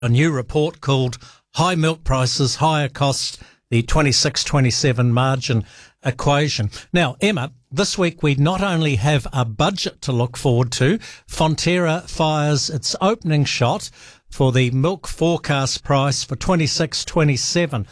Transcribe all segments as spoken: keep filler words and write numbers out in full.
a new report called High Milk Prices, Higher Costs, the twenty-six twenty-seven Margin Equation. Now, Emma, this week we not only have a budget to look forward to, Fonterra fires its opening shot for the milk forecast price for twenty-six twenty-seven.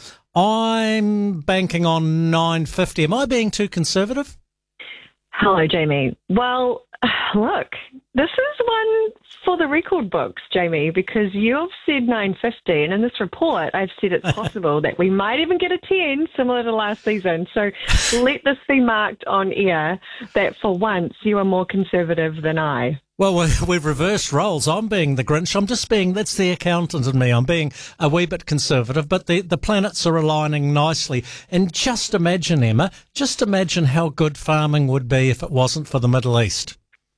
I'm banking on nine fifty. Am I being too conservative? Hello, Jamie. Well, look, this is one for the record books, Jamie, because you've said nine fifty, and in this report I've said it's possible that we might even get a ten, similar to last season. So let this be marked on air that for once you are more conservative than I. Well, we've reversed roles. I'm being the Grinch. I'm just being, that's the accountant in me. I'm being a wee bit conservative, but the, the planets are aligning nicely. And just imagine, Emma, just imagine how good farming would be if it wasn't for the Middle East.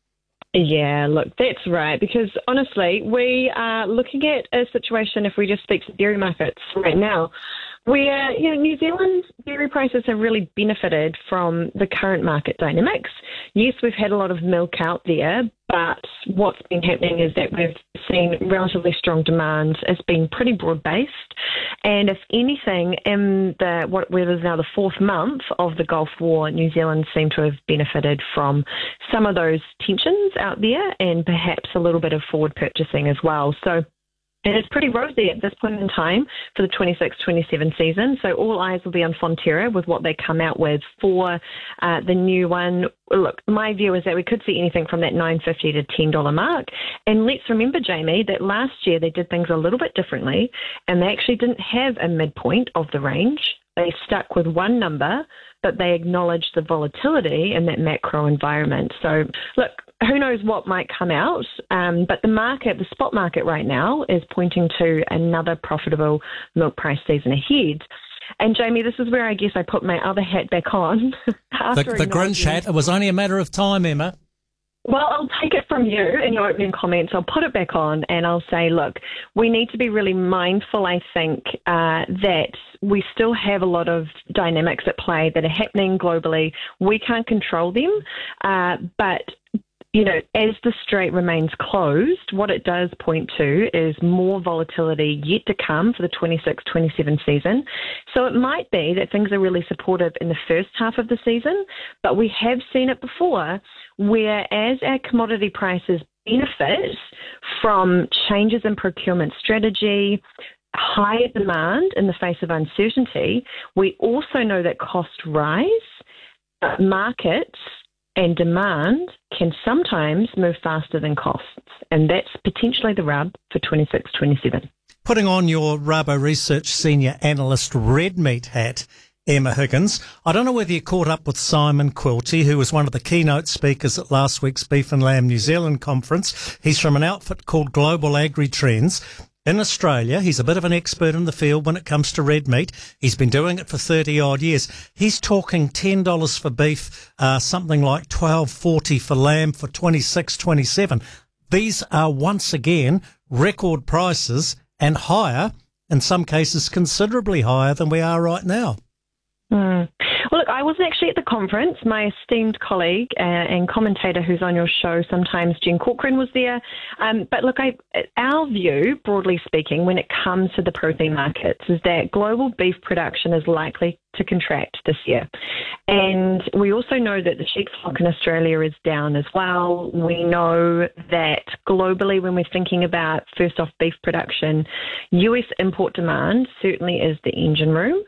Yeah, look, that's right, because honestly, we are looking at a situation, if we just speak to dairy markets right now, where, you know, New Zealand's dairy prices have really benefited from the current market dynamics. Yes, we've had a lot of milk out there, but what's been happening is that we've seen relatively strong demand. It's been pretty broad-based. And if anything, in the what where is now the fourth month of the Gulf War, New Zealand seemed to have benefited from some of those tensions out there and perhaps a little bit of forward purchasing as well. So and it's pretty rosy at this point in time for the twenty-six twenty-seven season. So all eyes will be on Fonterra with what they come out with for uh, the new one. Look, my view is that we could see anything from that nine fifty to ten dollars mark. And let's remember, Jamie, that last year they did things a little bit differently, and they actually didn't have a midpoint of the range. They stuck with one number, but they acknowledged the volatility in that macro environment. So, look, who knows what might come out, um, but the market, the spot market right now is pointing to another profitable milk price season ahead. And, Jamie, this is where I guess I put my other hat back on. the the Grinch hat. It was only a matter of time, Emma. Well, I'll take it from you in your opening comments. I'll put it back on and I'll say, look, we need to be really mindful, I think, uh, that we still have a lot of dynamics at play that are happening globally. We can't control them, uh, but you know, as the strait remains closed, what it does point to is more volatility yet to come for the twenty-six twenty-seven season. So it might be that things are really supportive in the first half of the season, but we have seen it before where as our commodity prices benefit from changes in procurement strategy, higher demand in the face of uncertainty, we also know that costs rise, but markets and demand can sometimes move faster than costs. And that's potentially the rub for twenty-six twenty-seven. Putting on your Rabo Research Senior Analyst red meat hat, Emma Higgins, I don't know whether you caught up with Simon Quilty, who was one of the keynote speakers at last week's Beef and Lamb New Zealand conference. He's from an outfit called Global Agri Trends. In Australia, he's a bit of an expert in the field when it comes to red meat. He's been doing it for thirty-odd years. He's talking ten dollars for beef, uh, something like twelve forty for lamb for twenty-six twenty-seven. These are, once again, record prices and higher, in some cases considerably higher than we are right now. Mm. Well, look, I wasn't actually at the conference. My esteemed colleague uh, and commentator who's on your show sometimes, Jen Corcoran, was there. Um, but look, I, our view, broadly speaking, when it comes to the protein markets, is that global beef production is likely to contract this year. And we also know that the sheep flock in Australia is down as well. We know that globally, when we're thinking about, first off, beef production, U S import demand certainly is the engine room.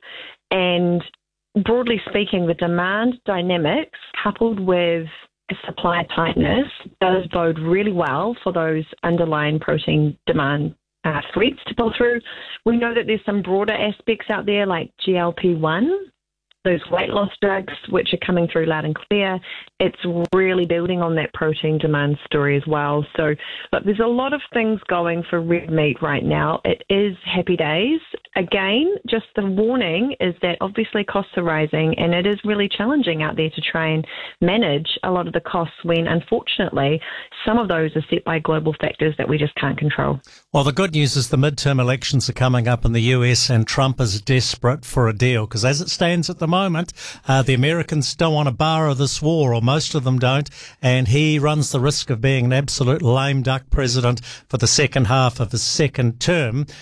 And broadly speaking, the demand dynamics coupled with supply tightness does bode really well for those underlying protein demand uh, threats to pull through. We know that there's some broader aspects out there like G L P one, those weight loss drugs, which are coming through loud and clear. It's really building on that protein demand story as well. So, look, there's a lot of things going for red meat right now. It is happy days. again, just the warning is that obviously costs are rising, and it is really challenging out there to try and manage a lot of the costs when, unfortunately, some of those are set by global factors that we just can't control. Well, the good news is the midterm elections are coming up in the U S, and Trump is desperate for a deal, because as it stands at the moment, uh, the Americans don't want a bar of this war, or most of them don't, and he runs the risk of being an absolute lame duck president for the second half of his second term.